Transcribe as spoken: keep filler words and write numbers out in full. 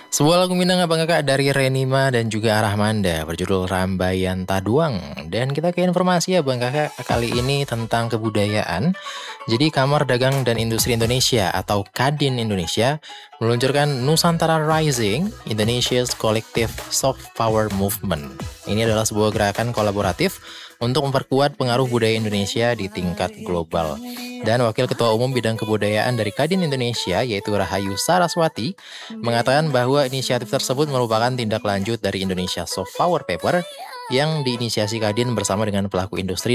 Sebuah lagu Minang Abang Kakak dari Renima dan juga Arahmanda berjudul Rambayan Taduang. Dan kita ke informasi ya Bang Kakak kali ini tentang kebudayaan. Jadi Kamar Dagang dan Industri Indonesia atau Kadin Indonesia meluncurkan Nusantara Rising, Indonesia's Collective Soft Power Movement. Ini adalah sebuah gerakan kolaboratif untuk memperkuat pengaruh budaya Indonesia di tingkat global. Dan Wakil Ketua Umum Bidang Kebudayaan dari Kadin Indonesia yaitu Rahayu Saraswati mengatakan bahwa inisiatif tersebut merupakan tindak lanjut dari Indonesia Soft Power Paper yang diinisiasi Kadin bersama dengan pelaku industri